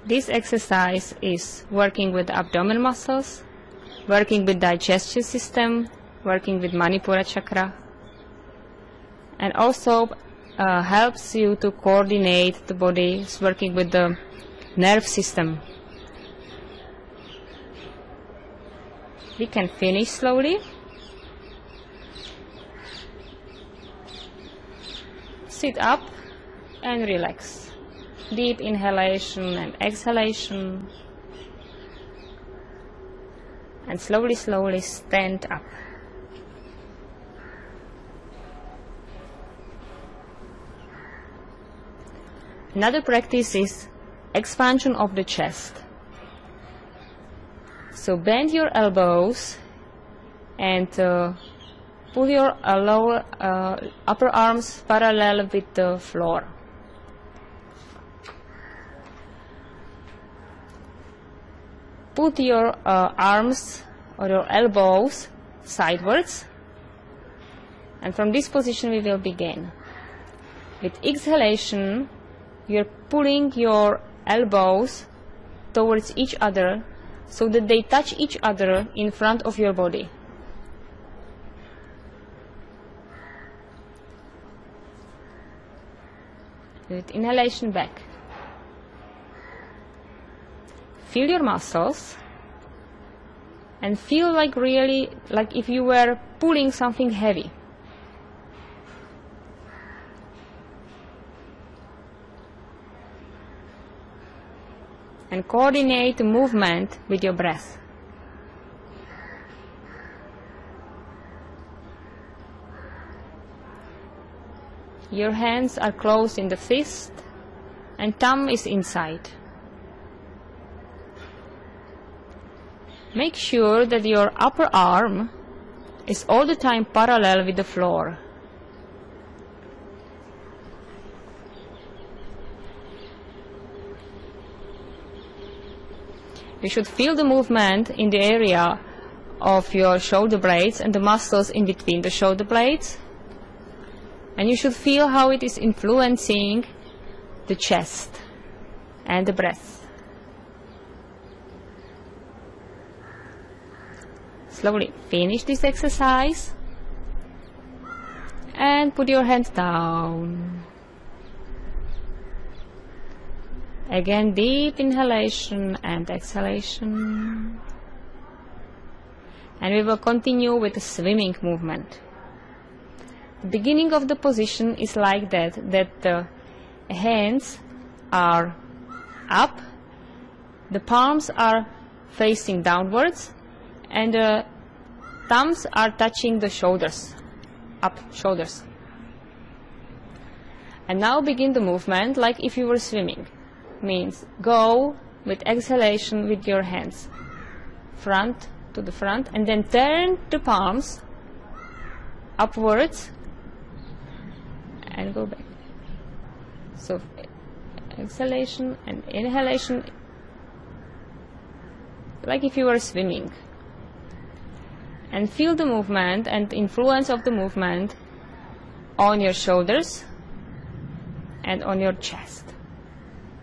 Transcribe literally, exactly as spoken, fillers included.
This exercise is working with abdominal muscles, working with digestive system, working with Manipura chakra, and also uh, helps you to coordinate the body. It's working with the nerve system. We can finish slowly. Sit up and relax. Deep inhalation and exhalation. And slowly, slowly stand up. Another practice is expansion of the chest. So bend your elbows and uh, pull your uh, lower uh, upper arms parallel with the floor. Put your uh, arms or your elbows sidewards, and from this position we will begin. With exhalation, you're pulling your elbows towards each other so that they touch each other in front of your body. With inhalation back. Feel your muscles and feel like really like if you were pulling something heavy. And coordinate the movement with your breath. Your hands are closed in the fist and thumb is inside. Make sure that your upper arm is all the time parallel with the floor. You should feel the movement in the area of your shoulder blades and the muscles in between the shoulder blades. And you should feel how it is influencing the chest and the breath. Slowly finish this exercise and put your hands down. Again, deep inhalation and exhalation. And we will continue with the swimming movement. The beginning of the position is like that, that the hands are up, the palms are facing downwards, and the thumbs are touching the shoulders, up shoulders. And now begin the movement like if you were swimming. Means go with exhalation with your hands front to the front, and then turn the palms upwards and go back. So exhalation and inhalation like if you were swimming. And feel the movement and influence of the movement on your shoulders and on your chest.